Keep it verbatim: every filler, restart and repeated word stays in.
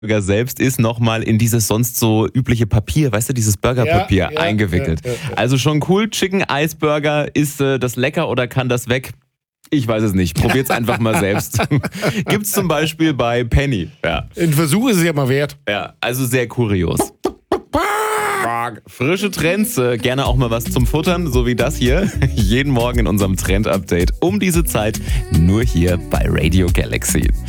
Burger selbst ist nochmal in dieses sonst so übliche Papier, weißt du, dieses Burgerpapier Ja, ja, eingewickelt. ja, ja, ja. Also schon cool. Chicken Ice Burger, ist äh, das lecker oder kann das weg? Ich weiß es nicht. Probiert's einfach mal selbst. Gibt's zum Beispiel bei Penny. Ja. Ein Versuch ist es ja mal wert. Ja, also sehr kurios. Frische Trends, äh, gerne auch mal was zum Futtern, so wie das hier. Jeden Morgen in unserem Trend-Update um diese Zeit, nur hier bei Radio Galaxy.